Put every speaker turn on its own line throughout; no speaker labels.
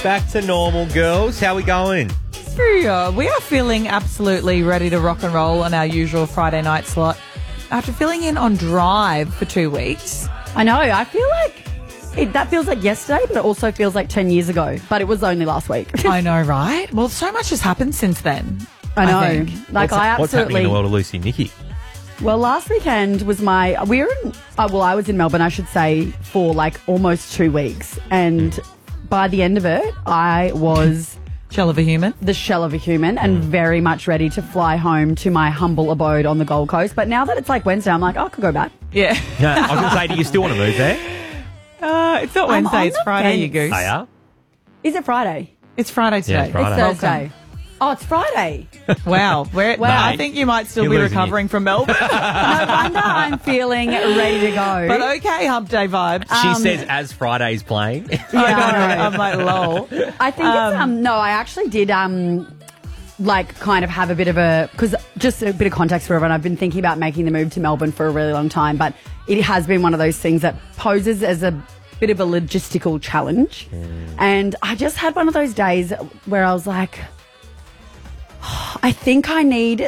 Back to normal, girls. How we going?
We are feeling absolutely ready to rock and roll on our usual Friday night slot. After filling in on Drive for 2 weeks.
I know. I feel like that feels like yesterday, but it also feels like 10 years ago. But it was only last week.
I know, right? Well, so much has happened since then.
I know.
think.
Like
What's happening in the world of Lucy and Nikki?
Well, last weekend was I was in Melbourne, I should say, for like almost 2 weeks. And by the end of it, I was
Shell of a human.
the shell of a human and very much ready to fly home to my humble abode on the Gold Coast. But now that it's like Wednesday, I'm like, I could go back.
Yeah.
Yeah, I was going to say, do you still want to move there?
It's not
I'm
Wednesday,
on
it's
the
Friday, you
fence.
goose.
Oh, yeah?
Is it Friday?
It's Friday today.
Yeah, it's Friday.
It's Thursday. Oh, it's Friday.
Wow. I
Mate,
think you might still
you're
be
losing
recovering from Melbourne.
No wonder I'm feeling ready to go.
But okay, hump day vibes.
She says as Friday's playing.
I know. I'm like, lol.
I think it's no, I actually did like kind of have a bit of because just a bit of context for everyone. I've been thinking about making the move to Melbourne for a really long time, but it has been one of those things that poses as a bit of a logistical challenge. And I just had one of those days where I was like, I think I need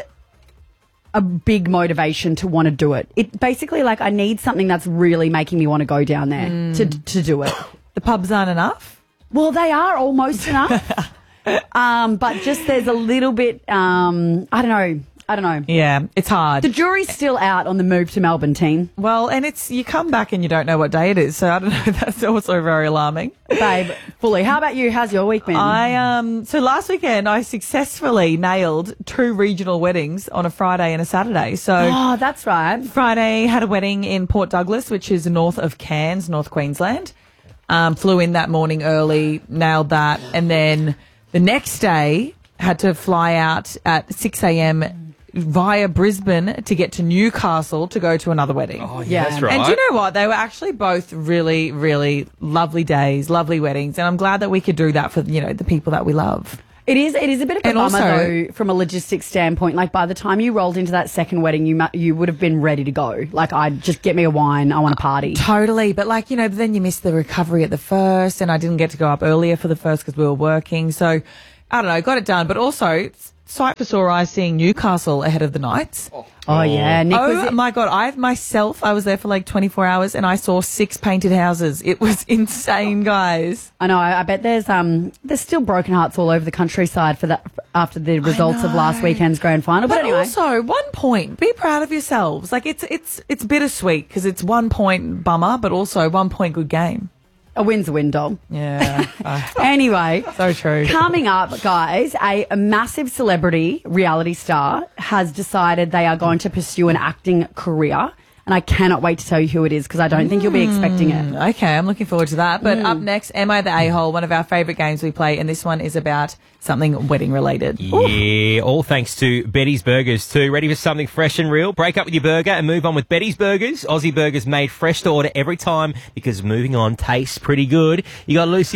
a big motivation to want to do it. It basically like I need something that's really making me want to go down there to do it.
The pubs aren't enough?
Well, they are almost enough. But just there's a little bit, I don't know.
Yeah, it's hard.
The jury's still out on the move to Melbourne, team.
Well, and you come back and you don't know what day it is, so I don't know, that's also very alarming.
Babe, fully. How about you? How's your week been?
So last weekend I successfully nailed 2 regional weddings on a Friday and a Saturday. So
Oh, that's right.
Friday had a wedding in Port Douglas, which is north of Cairns, North Queensland. Flew in that morning early, nailed that, and then the next day had to fly out at 6 a.m. via Brisbane to get to Newcastle to go to another wedding.
Oh,
Yeah.
that's right.
And do you know what? They were actually both really, really lovely days, lovely weddings, and I'm glad that we could do that for, the people that we love.
It is a bit of a
And
bummer,
also-
though, from a logistics standpoint. Like, by the time you rolled into that second wedding, you would have been ready to go. Like, I'd just get me a wine. I want to party.
Totally, but then you missed the recovery at the first, and I didn't get to go up earlier for the first because we were working. So, I don't know, got it done. But also, sight for sore eyes seeing Newcastle ahead of the Knights.
Oh, yeah. Nick was
My God, I was there for like 24 hours and I saw 6 painted houses. It was insane, guys.
I know. I bet there's still broken hearts all over the countryside for that after the results of last weekend's grand final. But anyway,
also 1 point. Be proud of yourselves. Like it's bittersweet because it's 1 point bummer, but also 1 point good game.
a win's a win, doll.
Yeah.
Anyway,
So true.
coming up, guys, a massive celebrity reality star has decided they are going to pursue an acting career. And I cannot wait to tell you who it is because I don't think you'll be expecting it.
Okay, I'm looking forward to that. But up next, Am I the A-hole? One of our favourite games we play, and this one is about something wedding related.
Yeah, all thanks to Betty's Burgers too. Ready for something fresh and real? Break up with your burger and move on with Betty's Burgers. Aussie burgers made fresh to order every time because moving on tastes pretty good. You got Lucy